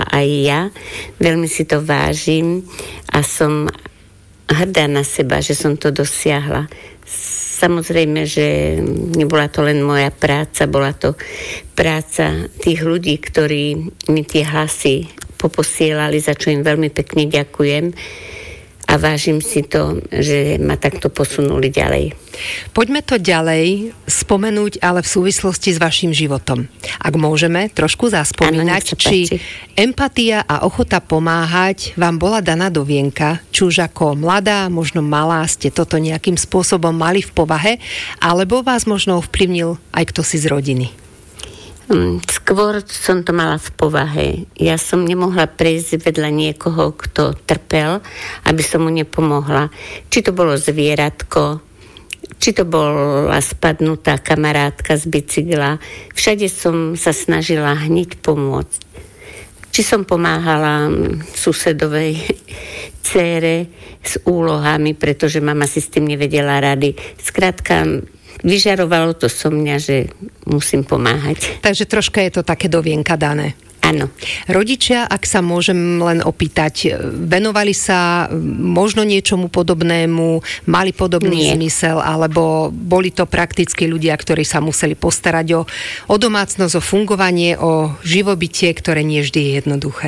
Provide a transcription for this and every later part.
bola aj ja. Veľmi si to vážim a som hrdá na seba, že som to dosiahla. Samozrejme, že nebola to len moja práca, bola to práca tých ľudí, ktorí mi tie hlasy poposielali, za čo im veľmi pekne ďakujem. A vážim si to, že ma takto posunuli ďalej. Poďme to ďalej spomenúť, ale v súvislosti s vašim životom. Ak môžeme trošku zaspomínať, či empatia a ochota pomáhať vám bola daná do vienka, či už ako mladá, možno malá, ste toto nejakým spôsobom mali v povahe, alebo vás možno ovplyvnil aj kto si z rodiny? Skôr som to mala v povahe. Ja som nemohla prejsť vedľa niekoho, kto trpel, aby som mu nepomohla. Či to bolo zvieratko, či to bola spadnutá kamarátka z bicykla. Všade som sa snažila hneď pomôcť. Či som pomáhala susedovej dcére s úlohami, pretože mama si s tým nevedela rady. Skrátka, vyžarovalo to so mňa, že musím pomáhať. Takže troška je to také do vienka dané. Áno. Rodičia, ak sa môžem len opýtať, venovali sa možno niečomu podobnému, mali podobný zmysel, alebo boli to prakticky ľudia, ktorí sa museli postarať o domácnosť, o fungovanie, o živobytie, ktoré nie vždy je jednoduché?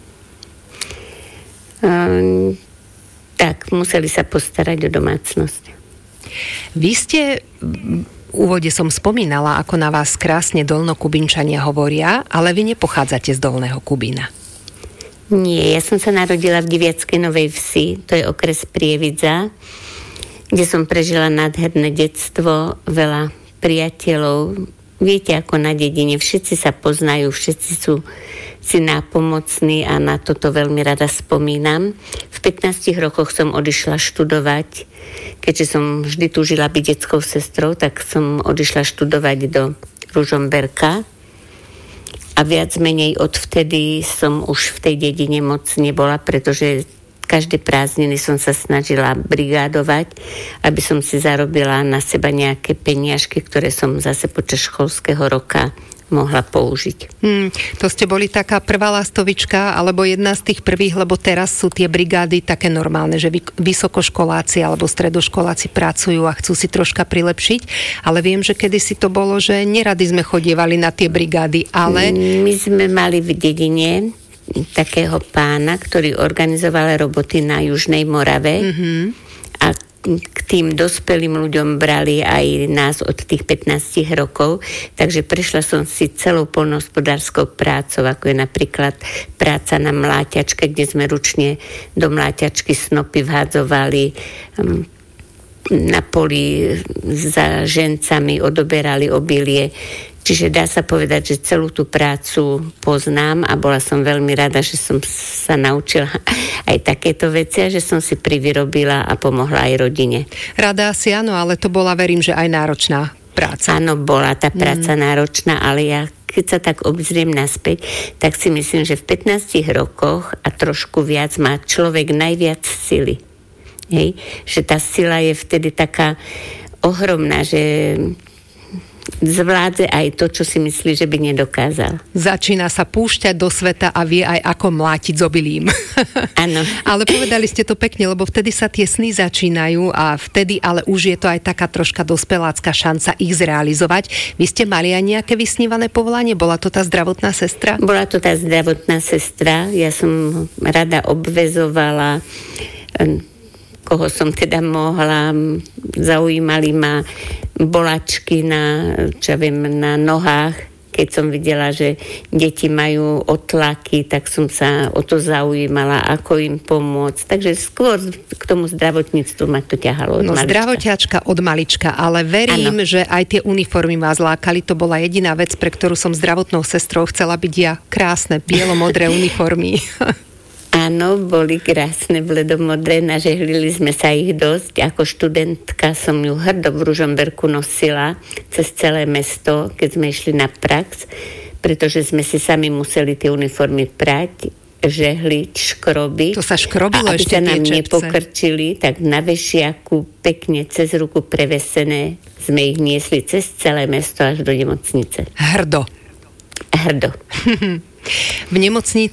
Tak, museli sa postarať o domácnosť. Vy ste, v úvode som spomínala, ako na vás krásne Dolnokubinčania hovoria, ale vy nepochádzate z Dolného Kubína. Nie, ja som sa narodila v Diviackej Novej Vsi, to je okres Prievidza, kde som prežila nádherné detstvo, veľa priateľov. Viete, ako na dedine, všetci sa poznajú, všetci sú si nápomocní a na toto veľmi rada spomínam. V 15 rokoch som odišla študovať, keďže som vždy túžila byť detskou sestrou, tak som odišla študovať do Ružomberka a viac menej odvtedy som už v tej dedine moc nebola, pretože každé prázdniny som sa snažila brigádovať, aby som si zarobila na seba nejaké peniažky, ktoré som zase počas školského roka mohla použiť. To ste boli taká prvá lastovička, alebo jedna z tých prvých, lebo teraz sú tie brigády také normálne, že vysokoškoláci alebo stredoškoláci pracujú a chcú si troška prilepšiť, ale viem, že kedysi to bolo, že nerady sme chodievali na tie brigády, ale... My sme mali v dedine takého pána, ktorý organizoval roboty na Južnej Morave a k tým dospelým ľuďom brali aj nás od tých 15 rokov, takže prešla som si celou poľnohospodárskou prácou, ako je napríklad práca na mláťačke, kde sme ručne do mláťačky snopy vhádzovali, na poli za žencami odoberali obilie. Čiže dá sa povedať, že celú tú prácu poznám a bola som veľmi rada, že som sa naučila aj takéto veci a že som si privyrobila a pomohla aj rodine. Rada asi áno, ale to bola, verím, že aj náročná práca. Áno, bola tá práca náročná, ale ja keď sa tak obzriem naspäť, tak si myslím, že v 15 rokoch a trošku viac má človek najviac sily. Hej? Že tá sila je vtedy taká ohromná, že zvládze aj to, čo si myslí, že by nedokázal. Začína sa púšťať do sveta a vie aj ako mlátiť z obilím. Áno. Ale povedali ste to pekne, lebo vtedy sa tie sny začínajú a vtedy ale už je to aj taká troška dospelácka šanca ich zrealizovať. Vy ste mali aj nejaké vysnívané povolanie? Bola to tá zdravotná sestra? Bola to tá zdravotná sestra. Ja som rada obvezovala, koho som teda mohla, zaujímali ma bolačky na nohách. Keď som videla, že deti majú otlaky, tak som sa o to zaujímala, ako im pomôcť. Takže skôr k tomu zdravotníctvu ma to ťahalo od malička. Zdravotiačka od malička, ale verím, že aj tie uniformy vás lákali. To bola jediná vec, pre ktorú som zdravotnou sestrou chcela byť ja. Krásne, bielo-modré uniformy. Áno, boli krásne bledomodré, nažehlili sme sa ich dosť. Ako študentka som ju hrdo v Ružomberku nosila cez celé mesto, keď sme išli na prax, pretože sme si sami museli tie uniformy prať, žehliť, škrobiť. To sa škrobilo a ešte tie čepce. aby sa nám nepokrčili, tak na vešiaku pekne cez ruku prevesené sme ich niesli cez celé mesto až do nemocnice. Hrdo. Hrdo. V nemocnici